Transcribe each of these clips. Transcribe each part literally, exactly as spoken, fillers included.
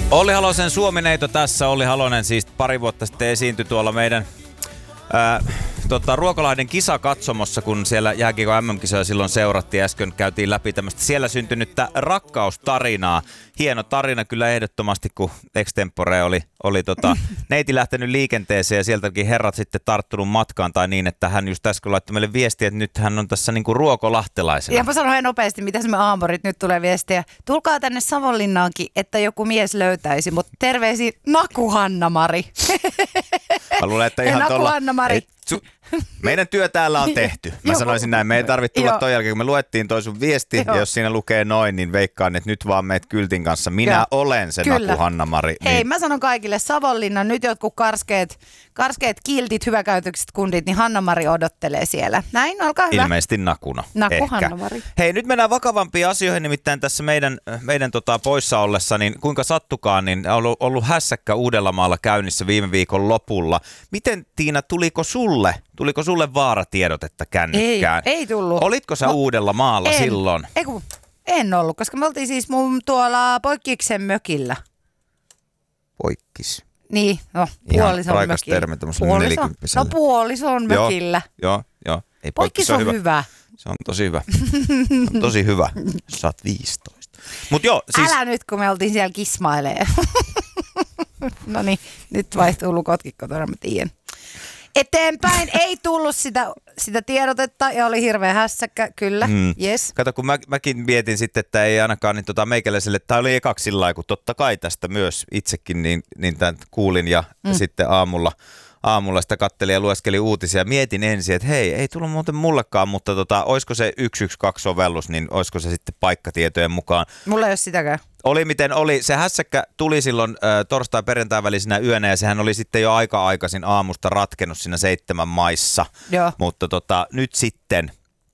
Olli Halosen Suomineito tässä. Olli Halonen siis pari vuotta sitten esiintyi tuolla meidän ää, tota, Ruokolahden kisakatsomossa, kun siellä jääkiekon äm äm-kisoja silloin seurattiin. Äsken käytiin läpi tämmöistä siellä syntynyttä rakkaustarinaa. Hieno tarina kyllä ehdottomasti, kun extempore oli, oli tota, neiti lähtenyt liikenteeseen ja sieltäkin herrat sitten tarttunut matkaan tai niin, että hän just äsken laittoi meille viestiä, että nyt hän on tässä niinku ruokolahtelaisena. Ja mä sanon nopeasti, mitä me aamurit nyt tulee viestiä. Tulkaa tänne Savonlinnaankin, että joku mies löytäisi, mutta terveisiin Naku Hanna-Mari. Mä luulen, että ihan Naku tuolla... Hanna-Mari. Su- meidän työ täällä on tehty. Mä Joku. sanoisin näin, me ei tarvitse tulla toi jälkeen, kun me luettiin toi sun viesti, Joo. ja jos siinä lukee noin, niin veikkaan, että nyt vaan meet kyltin kanssa. Minä Joo. olen se Kyllä. Naku Hanna-Mari. Hei, Niin. mä sanon kaikille Savonlinna, nyt jotkut karskeet, karskeet kiltit, hyväkäytökset kundit, niin Hanna-Mari odottelee siellä. Näin, olkaa hyvä. Ilmeisesti Nakuna. Naku ehkä. Hanna-Mari. Hei, nyt mennään vakavampiin asioihin, nimittäin tässä meidän, meidän tota, poissa ollessa, niin kuinka sattukaan, niin on ollut, ollut hässäkkä Uudellamaalla käynnissä viime viikon lopulla. Miten, Tiina, tuliko sulle, tuliko sulle vaaratiedotetta kännykkään? Ei, ei tullut. Olitko sä Mä- Uudellamaalla en, silloin? Ei kun, en ollut, koska me oltiin siis mun tuolla poikkiksen mökillä. Poikkis. Niin, no Ihan puolison raikas mökillä. termi tämmöiselle nelikymppiselle. No puolison Joo, mökillä. Joo, joo. Ei, Poikkis on hyvä. hyvä. Se on tosi hyvä. Se on tosi hyvä. Sä oot viisitoista. Mut joo, siis... Älä nyt, kun me oltiin siellä kismailee. No niin, nyt vaihtuu lukotkin kotona, mä tiedän. Eteenpäin ei tullut sitä, sitä tiedotetta ja oli hirveä hässäkkä, kyllä, Mm. yes. Kato, kun mä, mäkin mietin sitten, että ei ainakaan niin tota meikäläiselle, tämä oli ekaksi sillä lailla, kun totta kai tästä myös itsekin niin, niin tämän kuulin ja, mm. ja sitten aamulla, aamulla sitä kattelin ja lueskelin uutisia ja mietin ensin, että hei, ei tullut muuten mullekaan, mutta tota, olisiko se yksi yksi kaksi sovellus, niin olisiko se sitten paikkatietojen mukaan. Mulla ei ole sitäkään. Oli miten oli. Se hässäkkä tuli silloin äh, torstai-perjantai välisenä yönä ja sehän oli sitten jo aika aikaisin aamusta ratkennut siinä seitsemän maissa. Joo. Mutta tota, nyt sitten,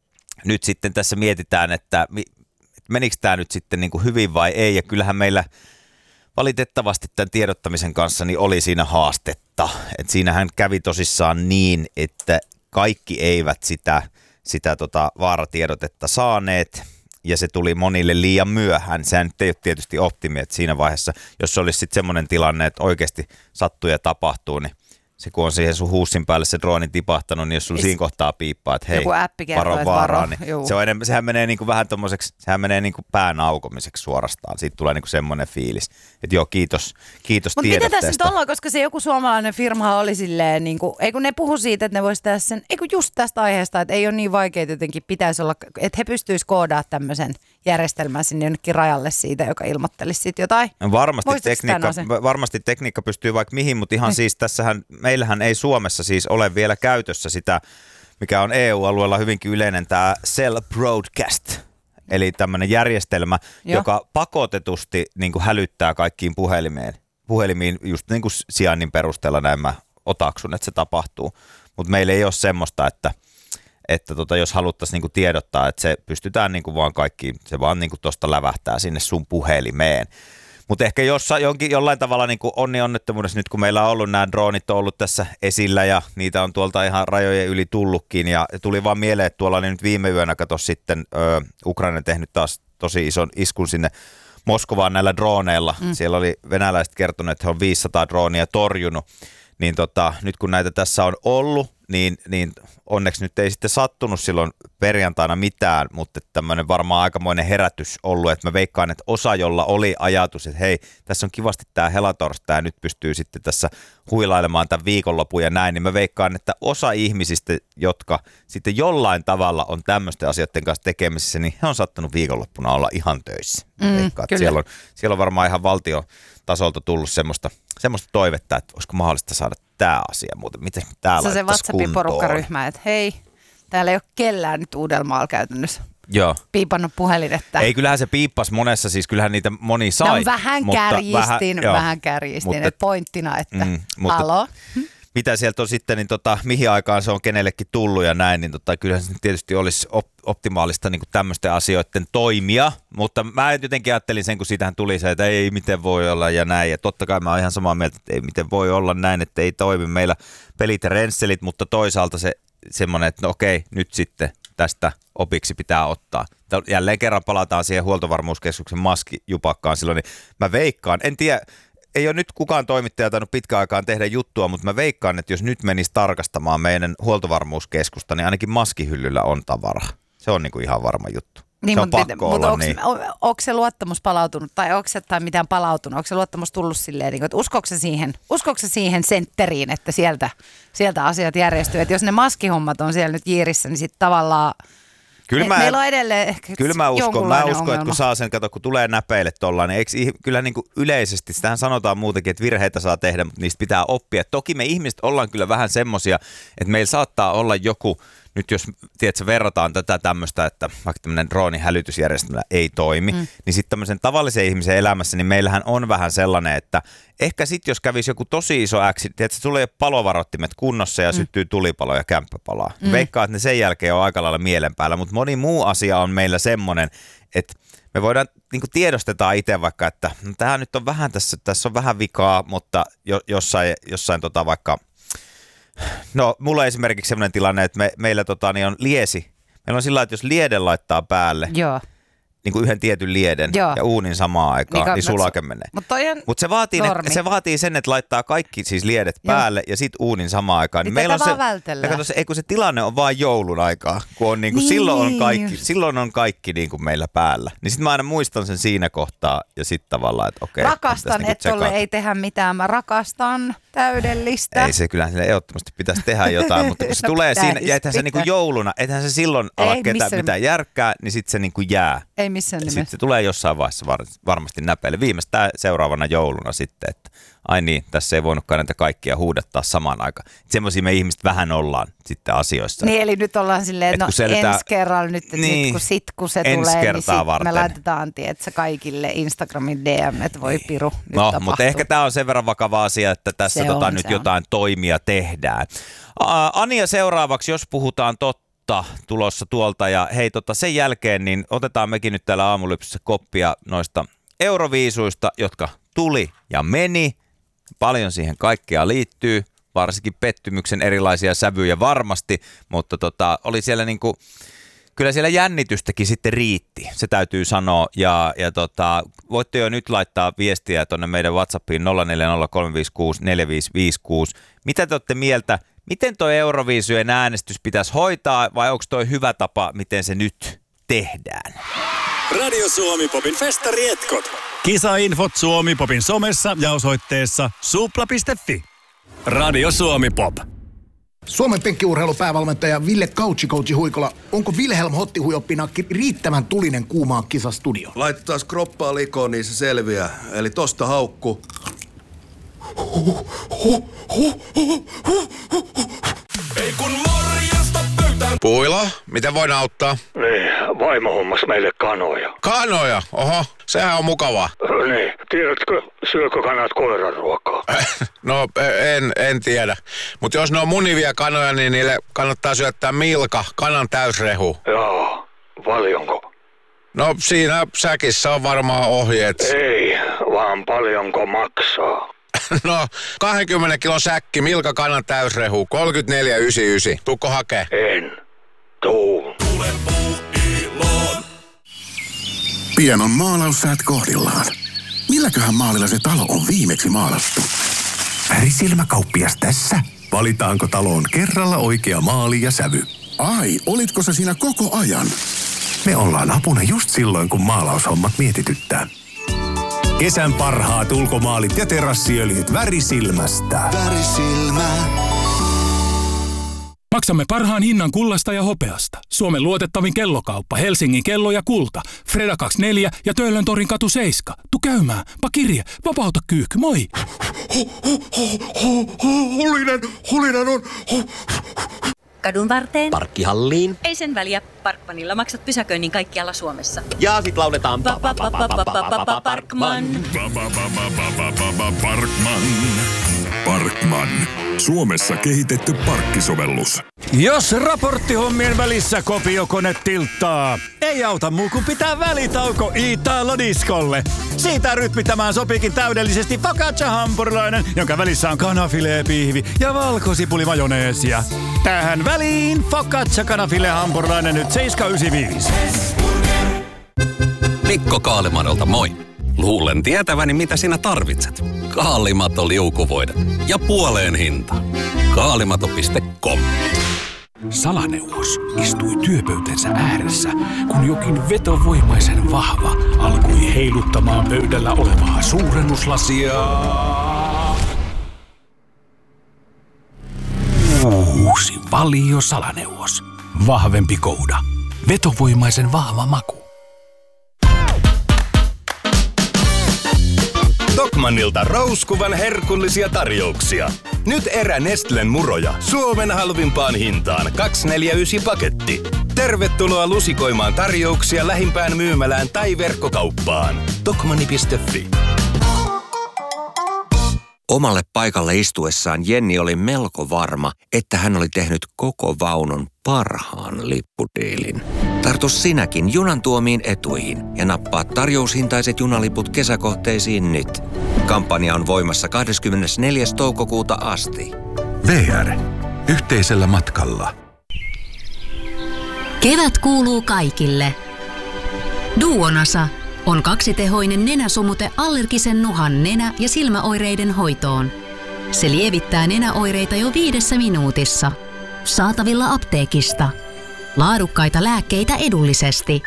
nyt sitten tässä mietitään, että mi, menikö tämä nyt sitten niin kuin hyvin vai ei. Ja kyllähän meillä valitettavasti tämän tiedottamisen kanssa niin oli siinä haastetta. Et siinähän kävi tosissaan niin, että kaikki eivät sitä, sitä tota vaaratiedotetta saaneet. Ja se tuli monille liian myöhään. Sehän nyt ei ole tietysti optimi, että siinä vaiheessa, jos se olisi sitten semmoinen tilanne, että oikeasti sattuu ja tapahtuu, niin se kun on siihen sun huussin päälle se drooni tipahtanut, niin jos sulla Is... siinä kohtaa piippaa, että hei, joku appi kertoo, varo että vaaraa, varo. niin se on enemmän, sehän menee niin kuin vähän tommoseksi, sehän menee niin kuin pään aukomiseksi suorastaan. Siitä tulee niin kuin semmoinen fiilis, että joo, kiitos, kiitos Mutta mitä tiedotteesta. tässä nyt ollaan, koska se joku suomalainen firma oli silleen, niin kuin, ei kun ne puhu siitä, että ne voisi tehdä sen, ei kun just tästä aiheesta, että ei ole niin vaikeaa jotenkin, pitäisi olla, että he pystyisivät koodaamaan tämmöisen järjestelmän sinne jonnekin rajalle siitä, joka ilmoittelisi siitä jotain. Varmasti Muistatko tekniikka, sen? varmasti tekniikka pystyy vaikka mihin, mutta ihan Mm. siis tässähän, meillähän ei Suomessa siis ole vielä käytössä sitä, mikä on E U-alueella hyvinkin yleinen, tämä Cell Broadcast, eli tämmöinen järjestelmä, Joo. joka pakotetusti niin kuin hälyttää kaikkiin puhelimeen, puhelimiin just niin kuin sijainnin perusteella näin mä otaksun, että se tapahtuu, mutta meillä ei ole semmoista, että että tota, jos haluttaisiin niinku tiedottaa, että se pystytään niinku vaan kaikkiin, se vaan niinku tuosta lävähtää sinne sun puhelimeen. Mutta ehkä jossain, jonkin, jollain tavalla niinku onni onnettomuudessa nyt, kun meillä on ollut nämä droonit on ollut tässä esillä ja niitä on tuolta ihan rajojen yli tullutkin ja tuli vaan mieleen, että tuolla oli nyt viime yönä, kato sitten ö, Ukraina tehnyt taas tosi ison iskun sinne Moskovaan näillä drooneilla. Mm. Siellä oli venäläiset kertoneet, että he on viisisataa droonia torjunut. Niin tota, nyt kun näitä tässä on ollut, niin, niin onneksi nyt ei sitten sattunut silloin perjantaina mitään, mutta tämmöinen varmaan aikamoinen herätys ollut, että mä veikkaan, että osa, jolla oli ajatus, että hei, tässä on kivasti tämä helatorstai ja nyt pystyy sitten tässä huilailemaan tämän viikonlopun ja näin, niin mä veikkaan, että osa ihmisistä, jotka sitten jollain tavalla on tämmöisten asioiden kanssa tekemisissä, niin he on sattunut viikonloppuna olla ihan töissä. Mä Mm, veikkaan, että kyllä. siellä on, siellä on varmaan ihan valtiotasolta tullut semmoista, semmoista toivetta, että olisiko mahdollista saada tämä asia muuten. Miten tämä Se on se laittaisi WhatsAppin kuntoon? porukkaryhmä, että hei, täällä ei ole kellään nyt Uudellamaalla käytännössä Joo. piipannut puhelin, että Ei, kyllähän se piippas monessa, siis kyllähän niitä moni sai. no vähän mutta kärjistin, joo. vähän kärjistin, Mutta- että pointtina, että Mm, mutta- haloo. Mitä sieltä on sitten, niin tota, mihin aikaan se on kenellekin tullut ja näin, niin tota, kyllähän se tietysti olisi op- optimaalista niin kuin tämmöisten asioiden toimia, mutta mä jotenkin ajattelin sen, kun siitähän tuli se, että ei miten voi olla ja näin, ja totta kai mä oon ihan samaa mieltä, että ei miten voi olla näin, että ei toimi meillä pelit ja rensselit, mutta toisaalta se semmoinen, että no okei, nyt sitten tästä opiksi pitää ottaa. jälleen kerran palataan siihen huoltovarmuuskeskuksen maskijupakkaan silloin, niin mä veikkaan, en tiedä, ei ole nyt kukaan toimittaja tainnut pitkään aikaan tehdä juttua, mutta mä veikkaan, että jos nyt menisi tarkastamaan meidän huoltovarmuuskeskusta, niin ainakin maskihyllyllä on tavara. Se on niinku ihan varma juttu. Niin, se on mutta, pakko mutta olla onko, niin. on, onko se luottamus palautunut tai onko se tai mitään palautunut? Onko se luottamus tullut silleen, että uskoiko se siihen, uskoiko se siihen sentteriin, että sieltä, sieltä asiat järjestyy? Että jos ne maskihommat on siellä nyt jiirissä, niin sitten tavallaan Kyllä me, mä, meillä on edelleen ehkä Kyllä mä uskon, mä uskon että kun saa sen, kato, kun tulee näpeille tollaan, niin eikö, kyllä niin kuin yleisesti, sitähän sanotaan muutenkin, että virheitä saa tehdä, mutta niistä pitää oppia. Toki me ihmiset ollaan kyllä vähän semmosia, että meillä saattaa olla joku, nyt jos tiedätkö, verrataan tätä tämmöistä, että vaikka tämmöinen droonin hälytysjärjestelmä ei toimi, mm. niin sitten tämmöisen tavallisen ihmisen elämässä, niin meillähän on vähän sellainen, että ehkä sitten jos kävisi joku tosi iso äksi, tiedätkö, tulee palovarottimet kunnossa ja mm. syttyy tulipalo ja kämppä palaa. Mm. Veikkaa, että ne sen jälkeen on aika lailla mielen päällä, mutta moni muu asia on meillä semmoinen, että me voidaan, niin kuin tiedostetaan itse vaikka, että no, tämä nyt on vähän tässä, tässä on vähän vikaa, mutta jo, jossain, jossain tota vaikka, no mulla on esimerkiksi sellainen tilanne, että me, meillä tota, niin on liesi. Meillä on sillä, että jos lieden laittaa päälle, Joo. niin kuin yhden tietyn lieden Joo. ja uunin samaan aikaan, niin, niin sulake menee. Mutta Mut se, vaatii ne, se vaatii sen, että laittaa kaikki siis liedet Joo. päälle ja sit uunin samaan aikaan. Niin meillä on se, ja se, ei, kun se tilanne on vaan joulun aikaa, kun on, niin kuin, niin, silloin, on kaikki, silloin on kaikki niin kuin meillä päällä. Niin sit mä aina muistan sen siinä kohtaa ja sit tavallaan, että okei. Rakastan, niin että tolle ei tehdä mitään. Mä rakastan täydellistä. Ei se kyllä, sille ehdottomasti pitäisi tehdä jotain, mutta kun se no tulee pitäis, siinä, ja ethän se niin kuin jouluna, ethän se silloin ala ketään mitään järkkää, niin sit se niin kuin jää. Ei missään nimessä. Sitten se tulee jossain vaiheessa var, varmasti näpeille. Viimeistään seuraavana jouluna sitten, että ai niin, tässä ei voinutkaan näitä kaikkia huudattaa samaan aikaan. Semmoisia me ihmiset vähän ollaan sitten asioissa. Niin, eli nyt ollaan silleen, että no selitää, ensi kerralla nyt, että niin, nyt kun sit kun se tulee, niin sit me laitetaan, tietsä, kaikille Instagramin D M, että voi niin. Piru, nyt no, tapahtuu. Mutta ehkä tämä on sen verran vakava asia, että tässä se tota, on, nyt se jotain on. toimia tehdään. Uh, Anja seuraavaksi, jos puhutaan totta. Tulossa tuolta ja hei tota sen jälkeen niin otetaan mekin nyt täällä Aamulypsyssä koppia noista euroviisuista, jotka tuli ja meni. Paljon siihen kaikkea liittyy, varsinkin pettymyksen erilaisia sävyjä varmasti, mutta tota, oli siellä niinku, kyllä siellä jännitystäkin sitten riitti, se täytyy sanoa ja, ja tota, voitte jo nyt laittaa viestiä tuonne meidän WhatsAppiin nolla neljä nolla kolme viisi kuusi neljä viisi viisi kuusi. Mitä te olette mieltä? Miten toi Euroviisujen äänestys pitäisi hoitaa vai onko toi hyvä tapa, miten se nyt tehdään? Radio Suomi Popin festarietkot. Kisainfot Suomi Popin somessa ja osoitteessa supla piste fi. Radio Suomi Pop. Suomen penkkiurheilupäävalmentaja Ville Couchikoutsi Huikola, onko Wilhelm Hottihuioppinakki riittävän tulinen kuumaan kisastudio? Laitetaan kroppaa likoon, niin se selviää. Eli tosta haukku. Ei kun morjesta pöytään. Puila, miten voin auttaa? Niin, vaimo hommas meille kanoja. Kanoja? Oho, sehän on mukavaa. Niin, tiedätkö, syökö kanat koiran ruokaa? No, en, en tiedä. Mutta jos ne on munivia kanoja, niin niille kannattaa syöttää milka, kanan täysrehu. Joo, paljonko? No, siinä säkissä on varmaan ohjeet. Ei, vaan paljonko maksaa. No, kaksikymmentä kilon säkki, milka kanan täysrehu, kolmekymmentäneljä yhdeksänkymmentäyhdeksän. Tuukko hakee? En. Tuu. Tule puuiloon. Pian on maalaussäät kohdillaan. Milläköhän maalilla se talo on viimeksi maalattu? Värisilmäkauppias tässä. Valitaanko taloon kerralla oikea maali ja sävy? Ai, olitko sä siinä koko ajan? Me ollaan apuna just silloin, kun maalaushommat mietityttää. Kesän parhaat ulkomaalit ja terassiöljyt Värisilmästä. Värisilmä. Maksamme parhaan hinnan kullasta ja hopeasta. Suomen luotettavin kellokauppa, Helsingin kello ja kulta. Freda kaksikymmentäneljä ja Töölön torin katu seitsemän. Tu käymään. Pakirje, vapauta kyyhky, moi. Hulinen, hulinen on. Kadun varteen. Parkkihalliin. Ei sen väliä. Parkmanilla maksat pysäköinnin kaikkialla Suomessa. Ja sit lauletaan Parkman. Parkman. Parkman. Suomessa kehitetty parkkisovellus. Jos raporttihommien välissä kopiokone tilttaa, ei auta muu kuin pitää välitauko Italo-diskolle. Siitä rytmittämään sopiikin täydellisesti focaccia-hampurilainen, jonka välissä on kanafilee-pihvi ja valkosipulimajoneesia. Tähän väliin focaccia-kanafile-hampurilainen nyt seitsemän yhdeksänkymmentäviisi. Mikko Kaalimadolta moi. Luulen tietäväni, mitä sinä tarvitset. Kaalimato liukuvoide ja puoleen hinta. Kaalimato piste com. Salaneuvos istui työpöytänsä ääressä, kun jokin vetovoimaisen vahva alkoi heiluttamaan pöydällä olevaa suurennuslasia. Uusi Valio Salaneuvos. Vahvempi kouda. Vetovoimaisen vahva maku. Tokmannilta rouskuvan herkullisia tarjouksia. Nyt erä Nestlen muroja Suomen halvimpaan hintaan kaksi neljä yhdeksän paketti. Tervetuloa lusikoimaan tarjouksia lähimpään myymälään tai verkkokauppaan. Tokmanni piste fi. Omalle paikalle istuessaan Jenni oli melko varma, että hän oli tehnyt koko vaunun parhaan lippudiilin. Tartu sinäkin junan tuomiin etuihin ja nappaa tarjoushintaiset junaliput kesäkohteisiin nyt. Kampanja on voimassa kahdeskymmenesneljäs toukokuuta asti. V R. Yhteisellä matkalla. Kevät kuuluu kaikille. Duonasa on kaksitehoinen nenäsumute allergisen nuhan nenä- ja silmäoireiden hoitoon. Se lievittää nenäoireita jo viidessä minuutissa. Saatavilla apteekista. Laadukkaita lääkkeitä edullisesti.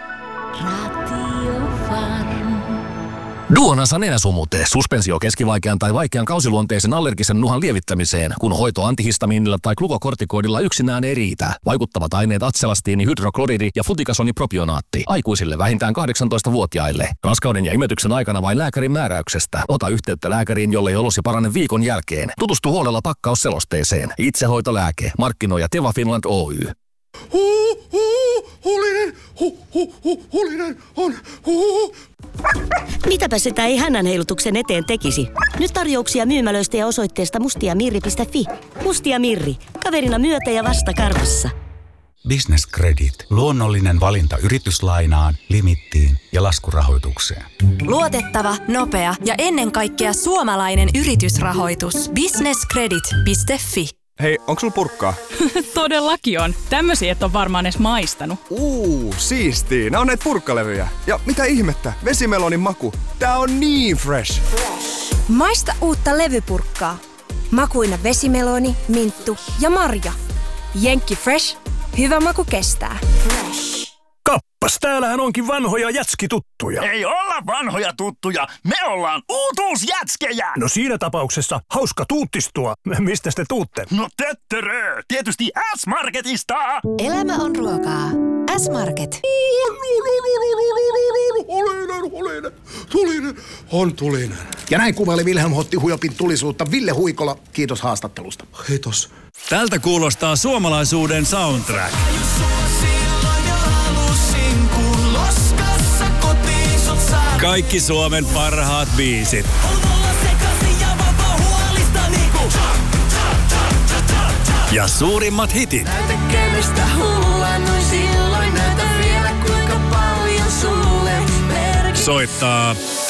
Duonasa nenäsumute, suspensio keskivaikean tai vaikean kausiluonteisen allergisen nuhan lievittämiseen, kun hoito antihistamiinilla tai glukokortikoidilla yksinään ei riitä. Vaikuttavat aineet atselastiini, hydrokloridi ja flutikasonipropionaatti. Aikuisille vähintään kahdeksantoistavuotiaille. Raskauden ja imetyksen aikana vain lääkärin määräyksestä. Ota yhteyttä lääkäriin, jollei olosi parane viikon jälkeen. Tutustu huolella pakkausselosteeseen. Itsehoitolääke. Markkinooja Teva Finland Oy. Huu, huu, Hulinen, hu, hu, hu, Hulinen on, huu. Mitäpä sitä ei hännän heilutuksen eteen tekisi? Nyt tarjouksia myymälöistä ja osoitteesta mustiamirri piste fi. Mustia Mirri. Kaverina myötä ja vasta karvassa. Business Credit. Luonnollinen valinta yrityslainaan, limittiin ja laskurahoitukseen. Luotettava, nopea ja ennen kaikkea suomalainen yritysrahoitus. business credit piste fi. Hei, onks sulla purkkaa? Todellakin on. Tämmösiä et on varmaan edes maistanut. Uuu, siistii. Nää on näitä purkkalevyjä. Ja mitä ihmettä? Vesimelonin maku. Tää on niin fresh. Maista uutta levypurkkaa. Makuina vesimeloni, minttu ja marja. Jenkki Fresh. Hyvä maku kestää. Fresh. Kappas, täällähän onkin vanhoja jätskituttuja. Ei olla vanhoja tuttuja, me ollaan uutuusjätskejä! No siinä tapauksessa hauska tuuttistua. Mistä te tuutte? No töttörö, tietysti S-Marketista! Elämä on ruokaa. S-Market. Hulinen, hulinen, tulinen, on tulinen. Ja näin kuvaili Wilhelm Hotti Huijopin tulisuutta Ville Huikola. Kiitos haastattelusta. Kiitos. Tältä kuulostaa suomalaisuuden soundtrack. Kaikki Suomen parhaat biisit. Ja suurimmat hitit. Näytä kenestä hullannuin silloin, näytä vielä kuinka paljon sulle merkitsi. Soittaa